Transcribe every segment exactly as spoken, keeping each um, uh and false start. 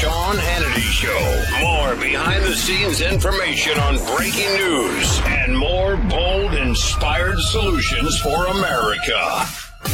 Sean Hannity Show. More behind-the-scenes information on breaking news and more bold, inspired solutions for America.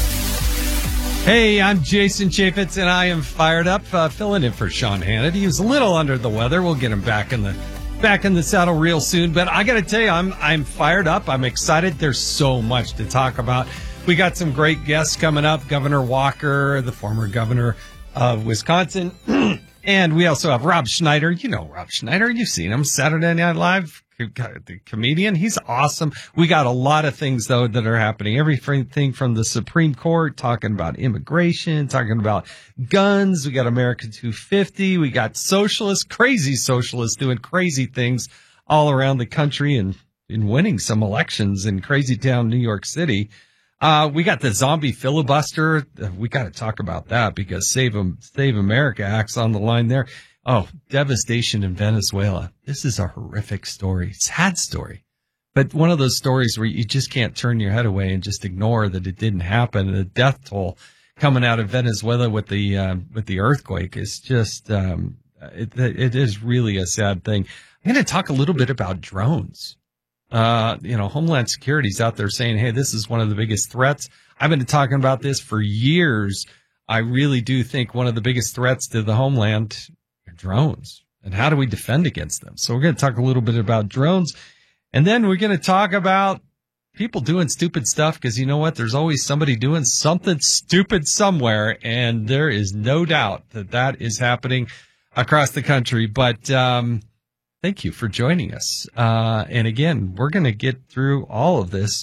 Hey, I'm Jason Chaffetz, and I am fired up, uh, filling in for Sean Hannity. He was a little under the weather. We'll get him back in the back in the saddle real soon. But I got to tell you, I'm I'm fired up. I'm excited. There's so much to talk about. We got some great guests coming up. Governor Walker, the former governor of Wisconsin. And we also have Rob Schneider. You know Rob Schneider. You've seen him. Saturday Night Live, the comedian. He's awesome. We got a lot of things, though, that are happening. Everything from the Supreme Court, talking about immigration, talking about guns. We got America two fifty. We got socialists, crazy socialists doing crazy things all around the country and, and winning some elections in crazy town New York City. Uh, we got the zombie filibuster. We got to talk about that because Save, Save America Act's on the line there. Oh, devastation in Venezuela. This is a horrific story, sad story, but one of those stories where you just can't turn your head away and just ignore that it didn't happen. The death toll coming out of Venezuela with the, uh, with the earthquake is just, um, it, it is really a sad thing. I'm going to talk a little bit about drones. Uh, you know, Homeland Security's out there saying, hey, this is one of the biggest threats. I've been talking about this for years. I really do think one of the biggest threats to the homeland are drones. And how do we defend against them? So we're going to talk a little bit about drones. And then we're going to talk about people doing stupid stuff because you know what? There's always somebody doing something stupid somewhere. And there is no doubt that that is happening across the country. But, um, thank you for joining us. Uh, and again, we're going to get through all of this.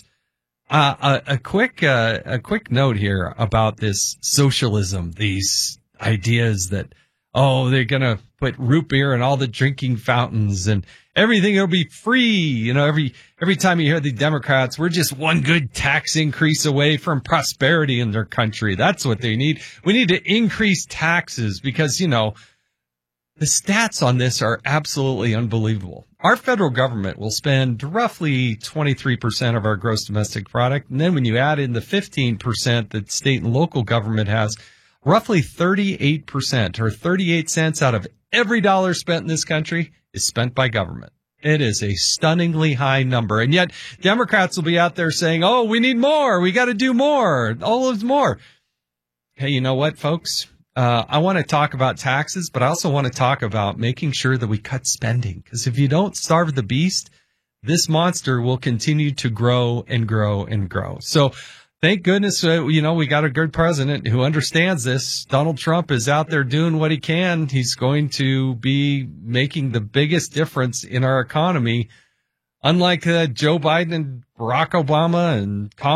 Uh, a, a quick, uh, a quick note here about this socialism, these ideas that, oh, they're going to put root beer in all the drinking fountains and everything will be free. You know, every, every time you hear the Democrats, we're just one good tax increase away from prosperity in their country. That's what they need. We need to increase taxes because, you know, the stats on this are absolutely unbelievable. Our federal government will spend roughly twenty-three percent of our gross domestic product. And then when you add in the fifteen percent that state and local government has, roughly thirty-eight percent or thirty-eight cents out of every dollar spent in this country is spent by government. It is a stunningly high number. And yet Democrats will be out there saying, oh, we need more. We got to do more. All of more. Hey, you know what, folks? Uh, I want to talk about taxes, but I also want to talk about making sure that we cut spending. Because if you don't starve the beast, this monster will continue to grow and grow and grow. So thank goodness, uh, you know, we got a good president who understands this. Donald Trump is out there doing what he can. He's going to be making the biggest difference in our economy. Unlike uh, Joe Biden and Barack Obama and